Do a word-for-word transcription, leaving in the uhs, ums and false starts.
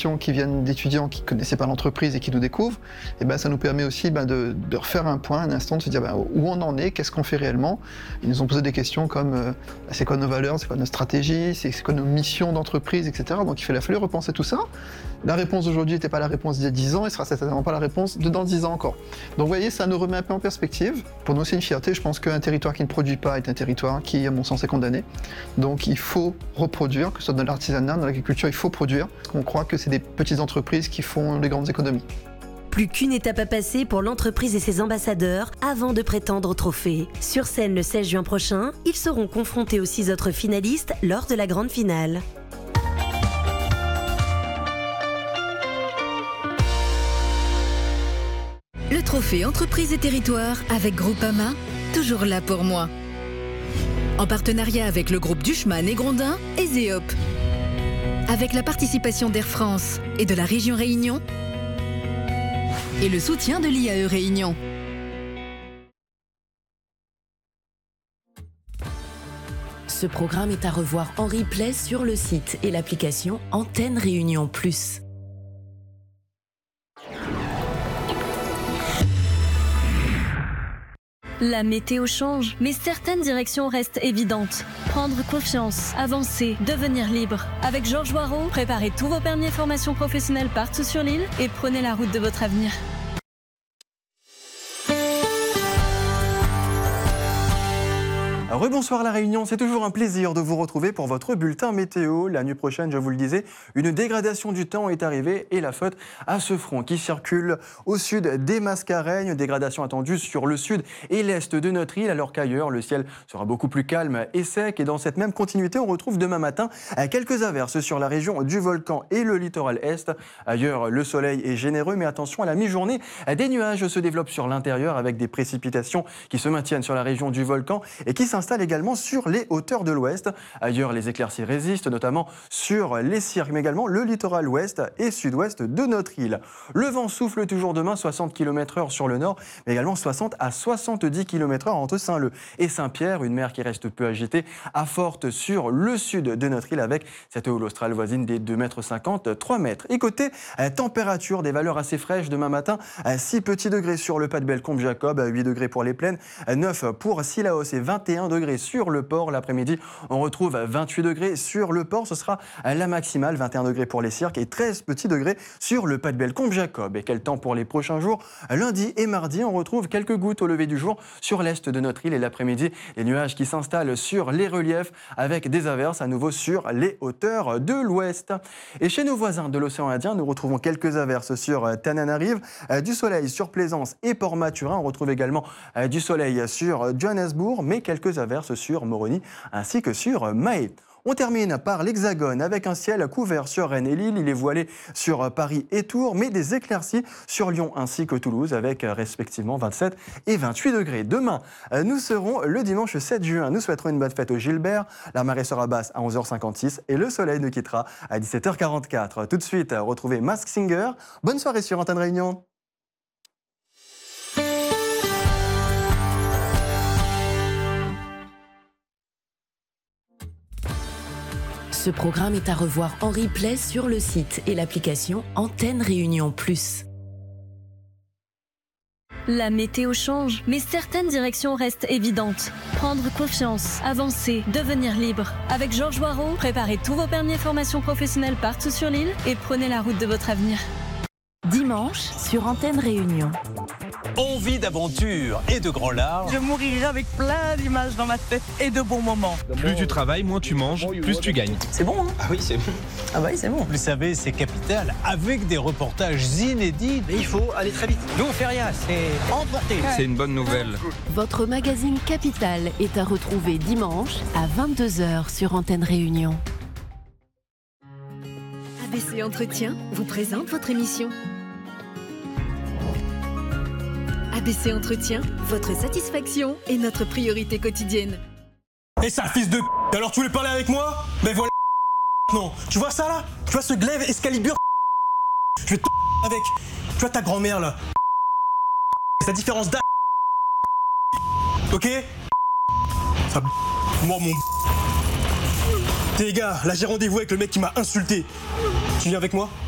questions qui viennent d'étudiants qui ne connaissaient pas l'entreprise et qui nous découvrent, et ben, ça nous permet aussi ben, de, de refaire un point, un instant, de se dire ben, où on en est, qu'est-ce qu'on fait réellement. Ils nous ont posé des questions comme euh, c'est quoi nos valeurs, c'est quoi notre stratégie, c'est quoi nos missions d'entreprise, et cetera. Donc il a fallu repenser tout ça. La réponse d'aujourd'hui n'était pas la réponse d'il y a dix ans, et ne sera certainement pas la réponse de dans dix ans encore. Donc vous voyez, ça nous remet un peu en perspective. Pour nous, c'est une fierté. Je pense qu'un territoire qui ne produit pas est un territoire qui, à mon sens, est condamné. Donc il faut reproduire, que ce soit dans l'artisanat, dans l'agriculture, il faut produire. Parce qu'on croit que c'est des petites entreprises qui font les grandes économies. Plus qu'une étape à passer pour l'entreprise et ses ambassadeurs avant de prétendre au trophée. Sur scène le seize juin prochain, ils seront confrontés aux six autres finalistes lors de la grande finale. Le trophée Entreprise et Territoire avec Groupama, toujours là pour moi. En partenariat avec le groupe Duchman et Grondin et Zeop. Avec la participation d'Air France et de la région Réunion. Et le soutien de l'I A E Réunion. Ce programme est à revoir en replay sur le site et l'application Antenne Réunion Plus. La météo change, mais certaines directions restent évidentes. Prendre confiance, avancer, devenir libre. Avec Georges Waro, préparez tous vos permis et formations professionnelles partout sur l'île et prenez la route de votre avenir. Rebonsoir la Réunion, c'est toujours un plaisir de vous retrouver pour votre bulletin météo. La nuit prochaine, je vous le disais, une dégradation du temps est arrivée et la faute à ce front qui circule au sud des Mascareignes. Dégradation attendue sur le sud et l'est de notre île, alors qu'ailleurs, le ciel sera beaucoup plus calme et sec. Et dans cette même continuité, on retrouve demain matin quelques averses sur la région du Volcan et le littoral est. Ailleurs, le soleil est généreux, mais attention à la mi-journée, des nuages se développent sur l'intérieur avec des précipitations qui se maintiennent sur la région du Volcan et qui s'installent également sur les hauteurs de l'ouest. Ailleurs, les éclaircies résistent, notamment sur les cirques, mais également le littoral ouest et sud-ouest de notre île. Le vent souffle toujours demain, soixante kilomètres heure sur le nord, mais également soixante à soixante-dix kilomètres heure entre Saint-Leu et Saint-Pierre. Une mer qui reste peu agitée, à forte sur le sud de notre île, avec cette houle australe voisine des deux mètres cinquante, trois mètres. Et côté euh, température, des valeurs assez fraîches demain matin, euh, six petits degrés sur le Pas-de-Bel, Combe-Jacob, huit degrés pour les plaines, neuf pour Sillaos et vingt et un degrés sur le port. L'après-midi, on retrouve vingt-huit degrés sur le port. Ce sera la maximale, vingt et un degrés pour les cirques et treize petits degrés sur le Pas-de-Bel, Combe-Jacob. Et quel temps pour les prochains jours? Lundi et mardi, on retrouve quelques gouttes au lever du jour sur l'est de notre île. Et l'après-midi, les nuages qui s'installent sur les reliefs avec des averses à nouveau sur les hauteurs de l'ouest. Et chez nos voisins de l'océan Indien, nous retrouvons quelques averses sur Tananarive, du soleil sur Plaisance et Port-Maturin. On retrouve également du soleil sur Johannesburg, mais quelques averses sur Moroni ainsi que sur Mahé. On termine par l'Hexagone avec un ciel couvert sur Rennes et Lille. Il est voilé sur Paris et Tours, mais des éclaircies sur Lyon ainsi que Toulouse avec respectivement vingt-sept et vingt-huit degrés. Demain, nous serons le dimanche sept juin. Nous souhaiterons une bonne fête au Gilbert. La marée sera basse à onze heures cinquante-six et le soleil nous quittera à dix-sept heures quarante-quatre. Tout de suite, retrouvez Mask Singer. Bonne soirée sur Antenne Réunion. Ce programme est à revoir en replay sur le site et l'application Antenne Réunion Plus. La météo change, mais certaines directions restent évidentes. Prendre confiance, avancer, devenir libre. Avec Georges Waro, préparez tous vos permis et formations professionnelles partout sur l'île et prenez la route de votre avenir. Dimanche sur Antenne Réunion. Envie d'aventure et de grand large. Je mourirai avec plein d'images dans ma tête et de bons moments. Plus tu travailles, moins tu manges, plus tu gagnes. C'est bon, hein? Ah oui, c'est bon. Ah bah oui, c'est bon. Vous savez, c'est capital, avec des reportages inédits. Mais il faut aller très vite. Nous, on fait rien, c'est emporté. C'est une bonne nouvelle. Votre magazine Capital est à retrouver dimanche à vingt-deux heures sur Antenne Réunion. A B C Entretien vous présente votre émission. A B C Entretien, votre satisfaction est notre priorité quotidienne. Et ça, fils de p***, alors tu voulais parler avec moi? Mais voilà, non. Tu vois ça là? Tu vois ce glaive Excalibur? Je vais te avec. Tu vois ta grand-mère là? C'est la différence d'âge. Ok? Ça moi mon. T'es les gars, là j'ai rendez-vous avec le mec qui m'a insulté. Tu viens avec moi?